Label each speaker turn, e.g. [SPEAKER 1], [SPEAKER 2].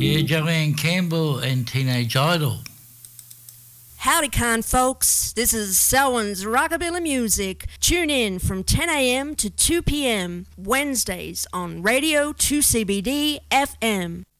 [SPEAKER 1] Yeah, Joanne Campbell and Teenage Idol.
[SPEAKER 2] Howdy, kind folks. This is Selwyn's Rockabilly Music. Tune in from 10 a.m. to 2 p.m. Wednesdays on Radio 2CBD FM.